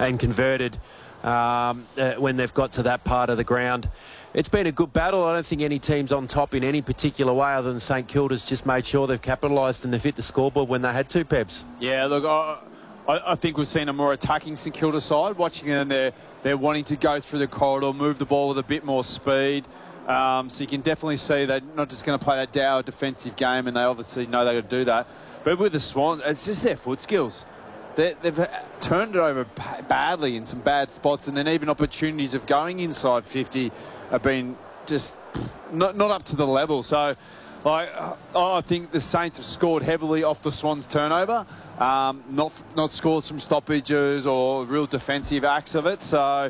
and converted when they've got to that part of the ground. It's been a good battle. I don't think any team's on top in any particular way other than St Kilda's just made sure they've capitalised and they've hit the scoreboard when they had two, Pebs. Yeah, look, I think we've seen a more attacking St Kilda side. Watching them, they're wanting to go through the corridor, move the ball with a bit more speed. So you can definitely see they're not just going to play that dour defensive game, and they obviously know they're going to do that. But with the Swans, it's just their foot skills. They've turned it over badly in some bad spots, and then even opportunities of going inside 50 have been just not up to the level. So I think the Saints have scored heavily off the Swans' turnover, not scored some stoppages or real defensive acts of it. So,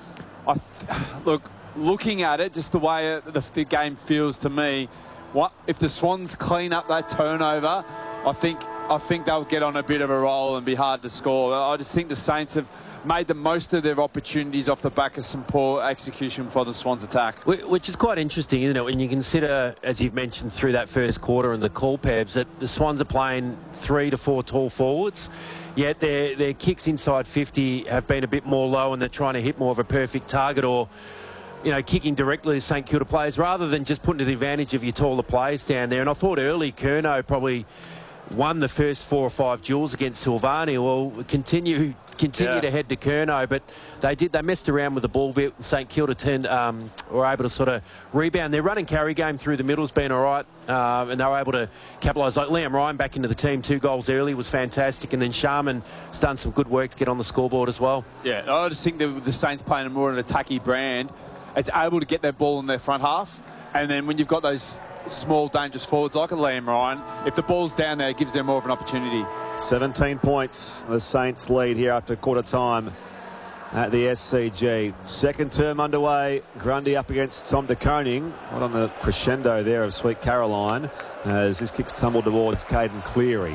looking at it, just the way the game feels to me, if the Swans clean up that turnover, I think they'll get on a bit of a roll and be hard to score. I just think the Saints have made the most of their opportunities off the back of some poor execution for the Swans' attack. Which is quite interesting, isn't it, when you consider, as you've mentioned, through that first quarter and the call, Pebs, that the Swans are playing 3 to 4 tall forwards, yet their kicks inside 50 have been a bit more low and they're trying to hit more of a perfect target or, kicking directly to St Kilda players rather than just putting to the advantage of your taller players down there. And I thought early Curnow probably won the first 4 or 5 duels against Silvani. Well, continue to head to Curnow, but they messed around with the ball bit. St Kilda were able to sort of rebound. Their run and carry game through the middle's been all right, and they were able to capitalise. Like Liam Ryan back into the team, 2 goals early was fantastic, and then Sharman's done some good work to get on the scoreboard as well. Yeah, I just think that the Saints playing a more an attacky brand, it's able to get their ball in their front half, and then when you've got those small, dangerous forwards like a Liam Ryan, if the ball's down there, it gives them more of an opportunity. 17 points, the Saints lead here after quarter time at the SCG. Second term underway. Grundy up against Tom De Koning. Right on the crescendo there of Sweet Caroline as his kicks tumble towards Caden Cleary.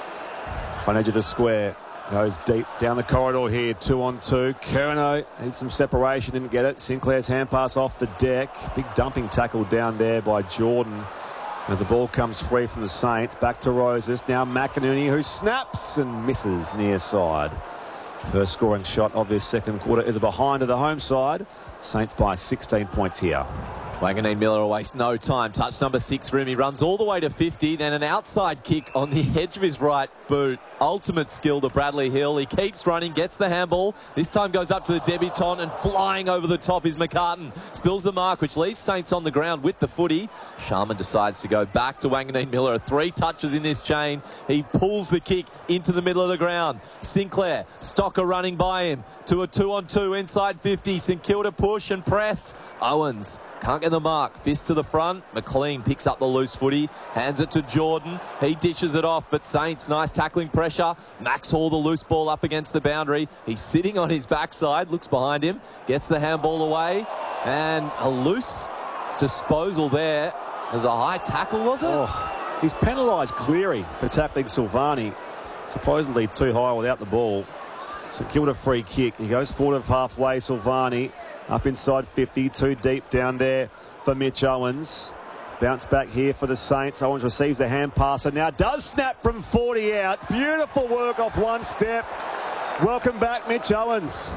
Front edge of the square. Goes deep down the corridor here, 2-on-2. Curnow needs some separation, didn't get it. Sinclair's hand pass off the deck. Big dumping tackle down there by Jordan. As the ball comes free from the Saints, back to Roses. Now McInerney, who snaps and misses near side. First scoring shot of this second quarter is a behind to the home side. Saints by 16 points here. Wanganeen Miller wastes no time. Touch number 6 room. He runs all the way to 50. Then an outside kick on the edge of his right boot. Ultimate skill to Bradley Hill. He keeps running, gets the handball. This time goes up to the debutant, and flying over the top is McCartan. Spills the mark, which leaves Saints on the ground with the footy. Sharman decides to go back to Wanganeen Miller. 3 touches in this chain. He pulls the kick into the middle of the ground. Sinclair, Stocker running by him to a 2-on-2 inside 50. St Kilda push and press. Owens can't get the mark. Fist to the front. McLean picks up the loose footy. Hands it to Jordan. He dishes it off, but Saints, nice tackling pressure. Max Hall, the loose ball up against the boundary. He's sitting on his backside. Looks behind him. Gets the handball away. And a loose disposal there. There's a high tackle, was it? Oh, he's penalised Cleary for tackling Silvani. Supposedly too high without the ball. St Kilda free kick. He goes forward of halfway. Silvani up inside 50, too deep down there for Mitch Owens. Bounce back here for the Saints. Owens receives the hand pass and now does snap from 40 out. Beautiful work off one step. Welcome back, Mitch Owens.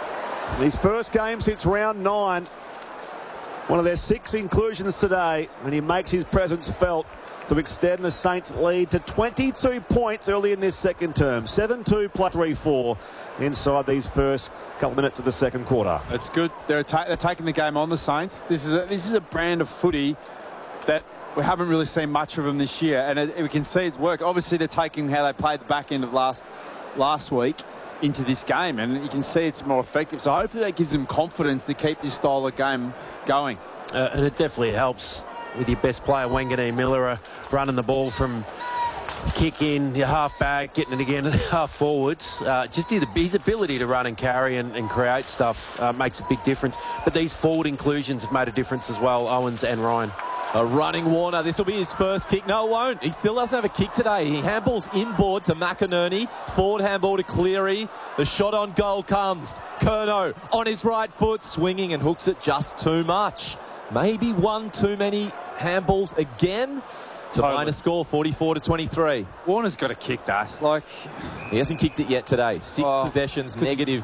His first game since round 9. One of their 6 inclusions today, and he makes his presence felt to extend the Saints' lead to 22 points early in this second term. 7-2 plus 3-4 inside these first couple minutes of the second quarter. It's good. They're taking the game on, the Saints. This is a brand of footy that we haven't really seen much of them this year, and we can see it's work. Obviously, they're taking how they played the back end of last week into this game, and you can see it's more effective. So hopefully that gives them confidence to keep this style of game going. And it definitely helps with your best player, Wanganeen Miller, running the ball from kick in, your half back, getting it again, half forward. Just his ability to run and carry and create stuff makes a big difference. But these forward inclusions have made a difference as well, Owens and Ryan. A running Warner. This will be his first kick. No, it won't. He still doesn't have a kick today. He handballs inboard to McInerney. Forward handball to Cleary. The shot on goal comes. Curnow on his right foot, swinging and hooks it just too much. Maybe one too many handballs again. It's a minor score, 44-23. Warner's got to kick that. He hasn't kicked it yet today. 6 possessions, negative